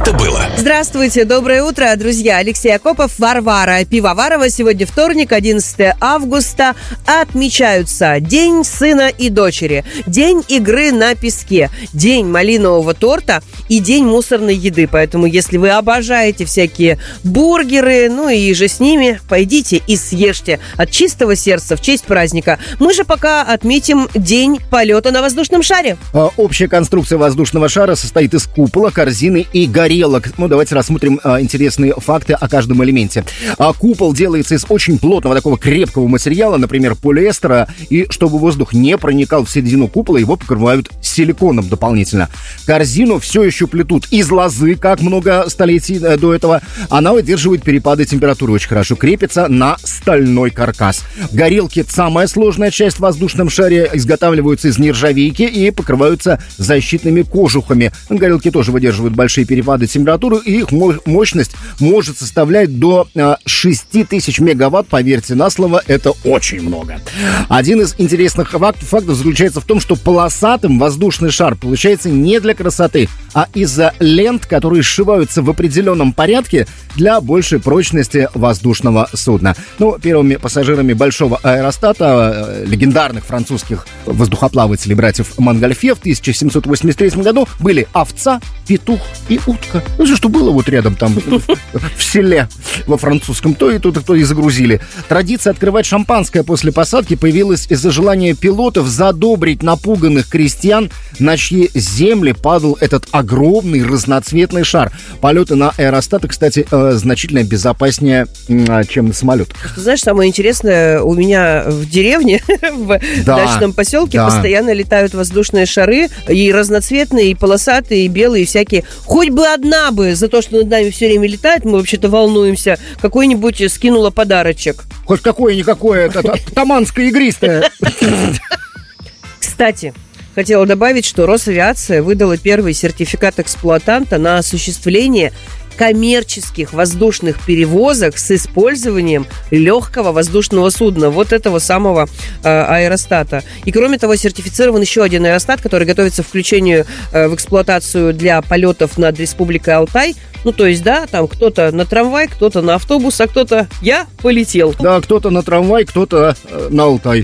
это было? Здравствуйте, доброе утро, друзья. Алексей Акопов, Варвара Пивоварова. Сегодня вторник, 11 августа. Отмечаются День сына и дочери, День игры на песке, День малинового торта и День мусорной еды. Поэтому, если вы обожаете всякие бургеры, ну и же с ними, пойдите и съешьте от чистого сердца в честь праздника. Мы же пока отметим День полета на воздушном шаре. Общая конструкция воздушного шара состоит из купола, корзины и горелок. Ну, давайте рассмотрим интересные факты о каждом элементе. Купол делается из очень плотного, такого крепкого материала, например, полиэстера, и чтобы воздух не проникал в середину купола, его покрывают силиконом дополнительно. Корзину все еще плетут из лозы, как много столетий до этого. Она выдерживает перепады температуры очень хорошо, крепится на стальной каркас. Горелки — самая сложная часть в воздушном шаре, изготавливаются из нержавейки и покрываются защитными кожухами. Горелки тоже выдерживают большие перепады температуры, и их мощность может составлять до 6000 мегаватт. Поверьте на слово, это очень много. Один из интересных фактов заключается в том, что полосатым воздушный шар получается не для красоты, а из-за лент, которые сшиваются в определенном порядке для большей прочности воздушного судна. Ну, первыми пассажирами большого аэростата, легендарных французских воздухоплавателей братьев Монгольфье в 1783 году были овца, петух и утка. Ну, все, что было вот рядом там в селе во французском, то и тут, то и загрузили. Традиция открывать шампанское после посадки появилась из-за желания пилотов задобрить напуганных крестьян, на чьи земли падал этот огромный разноцветный шар. Полеты на аэростаты, кстати, значительно безопаснее, чем на самолетах. Ты знаешь, самое интересное, у меня в деревне, в дачном поселке постоянно летают воздушные шары, и разноцветные, и полосатые, и белые, и всякие. Хоть бы одна бы за то, что над нами все время летает, мы вообще-то волнуемся, какой-нибудь скинула подарочек. Хоть какое-никакое, это таманское игристое. Кстати, хотела добавить, что Росавиация выдала первый сертификат эксплуатанта на осуществление коммерческих воздушных перевозок с использованием легкого воздушного судна, вот этого самого аэростата. И кроме того, сертифицирован еще один аэростат, который готовится к включению в эксплуатацию для полетов над Республикой Алтай. Ну, то есть, да, там кто-то на трамвай, кто-то на автобус, а кто-то «я полетел». Да, кто-то на трамвай, кто-то на Алтай.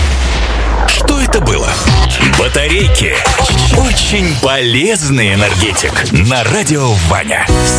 Что это было? Батарейки. Очень полезный энергетик. На радио Ваня.